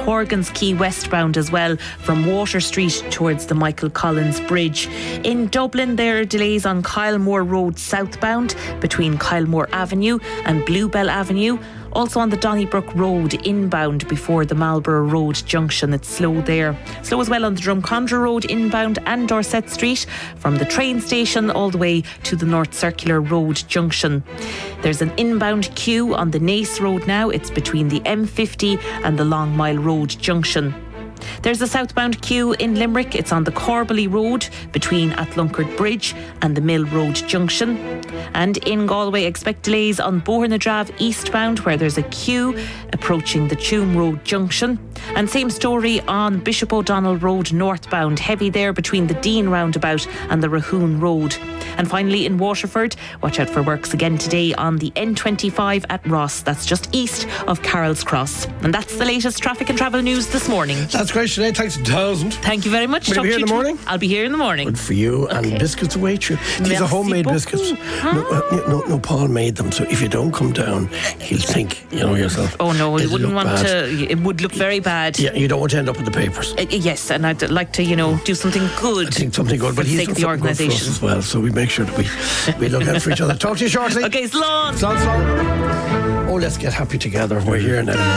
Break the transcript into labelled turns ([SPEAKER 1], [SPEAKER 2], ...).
[SPEAKER 1] Horgan's Quay westbound as well from Water Street towards the Michael Collins Bridge. In Dublin, there are delays on Kylemore Road southbound between Kylemore Avenue and Bluebell Avenue. Also on the Donnybrook Road inbound before the Marlborough Road junction, it's slow there. Slow as well on the Drumcondra Road inbound and Dorset Street from the train station all the way to the North Circular Road junction. There's an inbound queue on the Naas Road now. It's between the M50 and the Long Mile Road junction. There's a southbound queue in Limerick. It's on the Corbally Road between Atlunkard Bridge and the Mill Road junction. And in Galway, expect delays on Bohernadrave eastbound where there's a queue approaching the Tuam Road junction. And same story on Bishop O'Donnell Road northbound, heavy there between the Dean roundabout and the Rahoon Road. And finally in Waterford, watch out for works again today on the N25 at Ross. That's just east of Carroll's Cross. And that's the latest traffic and travel news this morning.
[SPEAKER 2] That's great, Sinead. Thanks 1,000.
[SPEAKER 1] Thank you very much.
[SPEAKER 2] Will you be here in the morning?
[SPEAKER 1] I'll be here in the morning.
[SPEAKER 2] Good for you.
[SPEAKER 1] Okay.
[SPEAKER 2] And biscuits await you. These are homemade biscuits. No, Paul made them. So if you don't come down, he'll think, yourself.
[SPEAKER 1] Oh no, you wouldn't want
[SPEAKER 2] bad?
[SPEAKER 1] to. It would look very bad.
[SPEAKER 2] Yeah, you don't want to end up in the papers.
[SPEAKER 1] Yes, and I'd like to, do something good.
[SPEAKER 2] I think something good, but
[SPEAKER 1] for the
[SPEAKER 2] he's
[SPEAKER 1] sake
[SPEAKER 2] done
[SPEAKER 1] of the
[SPEAKER 2] something good for us
[SPEAKER 1] organisation
[SPEAKER 2] as well. So we make sure that we look out for each other. Talk to you shortly.
[SPEAKER 1] Okay, so long.
[SPEAKER 2] So long. Oh, let's get happy together. We're here now.